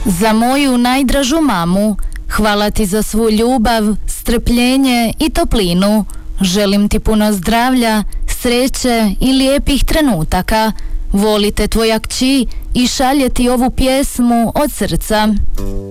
Za moju najdražu mamu, hvala ti za svu ljubav, strpljenje i toplinu. Želim ti puno zdravlja, sreće i lijepih trenutaka. Volite tvoja kći i šalje ti ovu pjesmu od srca.